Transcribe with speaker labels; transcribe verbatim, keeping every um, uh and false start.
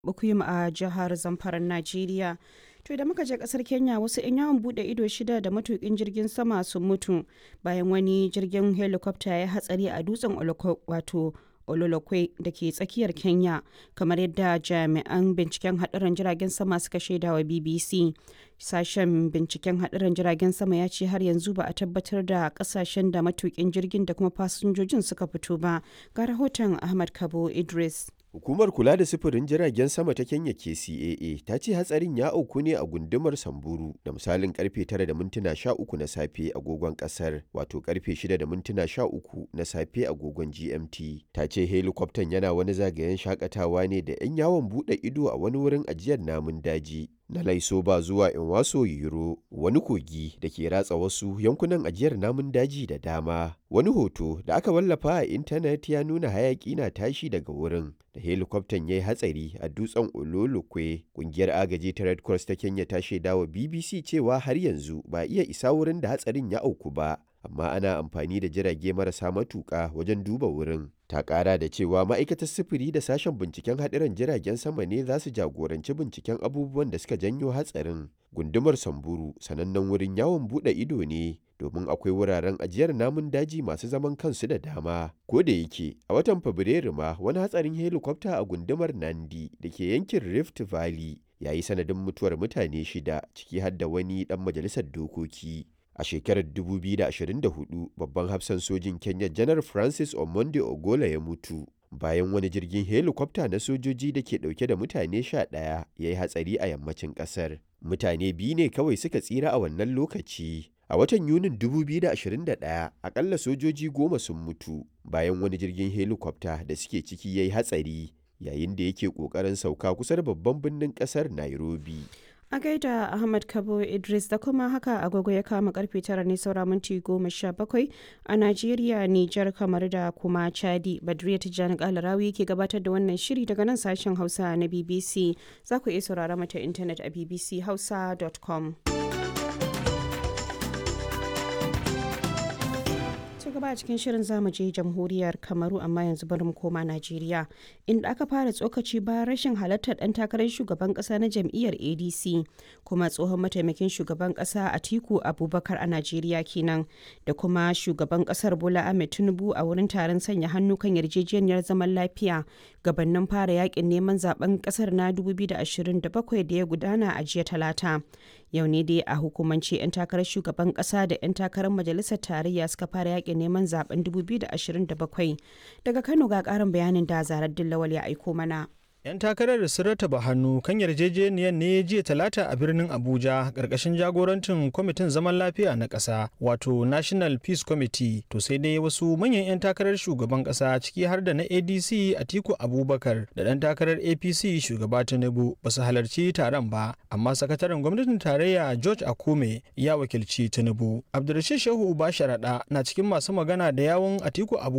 Speaker 1: Bukuyum a jihar Zamfaran Najeriya. To da muka je kasar Kenya wasu 'yan yawon bude ido shida da matukin jirgin sama sun mutu bayan wani jirgin helicopter ya hatsari a dutsen wato Ololokwe da ke tsakiyar Kenya, kamar yadda jami'an binciken haɗarin jiragen sama suka shaida wa B B C. Sashen binciken haɗarin jiragen sama ya ce har yanzu ba a tabbatar da ƙasashen da matukin jirgin da kuma fasinjojin suka fito ba. Ga rahoton Ahmad Kabo Idris.
Speaker 2: Hukumar kula da sufurin jiragen sama ta Kenya K C A A ta ce hatsarin ya auku ne a gundumar Samburu da misalin karfe tara da mintuna sha uku na safe agogon kasar, wato karfe shida da mintuna sha uku na safe agogon G M T. Ta ce helikwaftan yana wani zagayen shakatawa ne da 'yan yawon bude ido a wani wurin ajiyar namun daji na Laisoba zuwa Inwaso Yiro, wani kogi da ke ratsa wasu yankunan ajiyar namun daji da dama. Wani hoto da aka wallafa a intanet ya nuna hayaki na tashi daga wurin da helikwaftan ya yi hatsari a dutsen Ololokwe. Kungiyar agaji ta Red Cross ta Kenya ta shaida wa B B C cewa har yanzu ba iya isa wurin da hatsarin ya auku ba, amma ana amfani da jirage marasa matuƙa wajen duba wurin. Ta ƙara da cewa ma'aikatar sufuri da sashen binciken haɗuran jiragen sama ne za su jagoranci binciken abubuwan da suka janyo hatsarin. Gundumar Samburu sanannen wurin yawon buɗe ido ne domin akwai wuraren ajiyar namun daji masu zaman kansu da dama. Ko da yake a watan Fabrairu ma wani hatsarin helikwafta a gundumar Nandi da ke yankin Rift Valley ya yi sanadin mutuwar mutane shida, ciki har da wani ɗan majalisar dokoki. A shekarar dubu biyu da ashirin da hudu, babban hafsan sojin Kenya Janar Francis Omonde Ogola ya mutu bayan wani jirgin helikwafta na sojoji da ke dauke da mutane sha ɗaya ya yi hatsari a yammacin kasar. Mutane biyu ne kawai suka tsira a wannan lokaci. A watan Yunin dubu biyu da ashirin da ɗaya, akalla sojoji goma sun mutu bayan wani jirgin helikwafta da suke ciki ya yi hatsari yayin da yake ƙoƙarin sauka kusa da babban birnin ƙasar Nairobi.
Speaker 1: A gaida Ahmad Kabo Idris, da kuma haka agogo ya kama karfe tara ne saura minti goma sha bakwai a Najeriya, Nijar, kamar da kuma Chadi. Badriya Tijjani Kalarawi ke gabatar da wannan shiri daga nan sashen Hausa na B B C. Za ku iya saurara mata intanet a b b c hausa dot com. Gaba a cikin shirin zamu je jamhuriyar Kamaru, amma yanzu bari mu koma Najeriya, inda aka fara tsokaci bayan rashin halartar dan takarar shugaban kasa na jam'iyyar A D C kuma tsohon mataimakin shugaban kasa Atiku Abubakar a Najeriya kenan, da kuma shugaban kasar Bola Ahmed Tinubu a wurin taron sanya hannu kan yarjejeniyar zaman lafiya gabanin fara yakin neman zaben kasar na dubu biyu da ashirin da bakwai da ya gudana a jiya Talata. Yau ne dai a hukumance 'yan takarar shugaban kasa da 'yan takarar majalisar tarayya suka fara yakin neman zaben dubu biyu da ashirin da bakwai. Daga Kano ga karin bayanin da Zarar Dillawal ya aiko mana.
Speaker 3: 'Yan takarar da sun rataba hannu kan yarjejeniyar ne jiya Talata a birnin Abuja ƙarƙashin jagorancin kwamitin zaman lafiya na ƙasa, wato National Peace Committee. To sai dai wasu manyan 'yan takarar shugaban ƙasa ciki har da na A D C Atiku Abubakar da ɗan takarar A P C shugaba Tinubu ba su halarci taron ba, amma sakataren gwamnatin tarayya George Akume ya wakilci Tinubu. Abdulrashid Shehu Uba Sharaɗa na cikin masu magana da yawun Atiku Abubakar